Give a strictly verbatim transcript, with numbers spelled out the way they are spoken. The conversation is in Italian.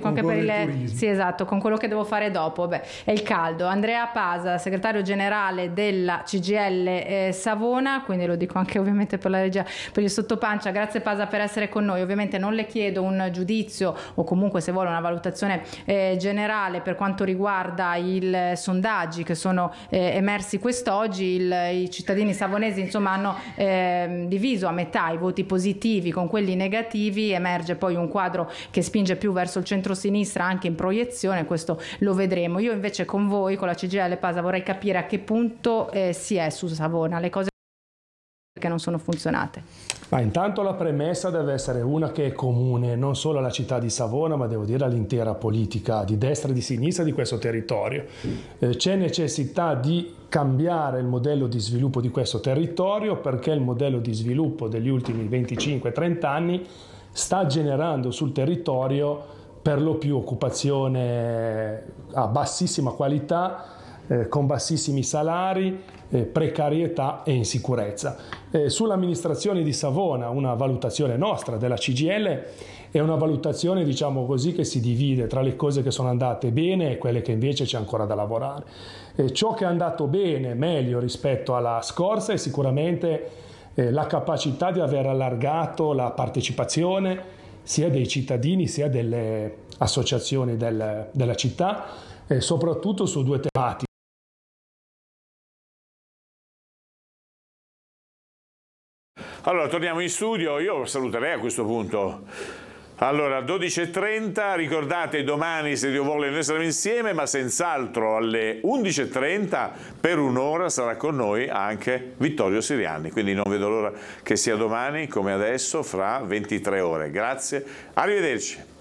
anche per il, il sì, esatto, con quello che devo fare dopo. Beh, è il caldo. Andrea Pasa, segretario generale della C G I L eh, Savona, quindi lo dico anche ovviamente per la regia, per il sottopancia. Grazie Pasa per essere con noi. Ovviamente non le chiedo un giudizio o comunque se vuole una valutazione eh, generale per quanto riguarda i sondaggi che sono eh, emersi quest'oggi. Il, i cittadini savonesi insomma hanno eh, diviso a metà i voti positivi con quelli negativi. Emerge poi un quadro che spinge più verso il centro-sinistra anche in proiezione, questo lo vedremo. Io invece con voi, con la C G I L Pasa, vorrei capire a che punto eh, si è su Savona, le cose che non sono funzionate. Ma intanto la premessa deve essere una che è comune non solo alla città di Savona, ma devo dire all'intera politica di destra e di sinistra di questo territorio. Eh, c'è necessità di cambiare il modello di sviluppo di questo territorio, perché il modello di sviluppo degli ultimi venticinque trenta anni sta generando sul territorio per lo più occupazione a bassissima qualità, eh, con bassissimi salari, eh, precarietà e insicurezza. Eh, sull'amministrazione di Savona, una valutazione nostra della C G I L è una valutazione, diciamo così, che si divide tra le cose che sono andate bene e quelle che invece c'è ancora da lavorare. Eh, ciò che è andato bene, meglio rispetto alla scorsa, è sicuramente eh, la capacità di aver allargato la partecipazione sia dei cittadini sia delle associazioni del, della città, e soprattutto su due tematiche. Allora, torniamo in studio, io saluterei a questo punto. Allora, dodici e trenta, ricordate domani, se Dio vuole, noi saremo insieme, ma senz'altro alle undici e trenta per un'ora sarà con noi anche Vittorio Siriani, quindi non vedo l'ora che sia domani come adesso fra ventitré ore. Grazie, arrivederci.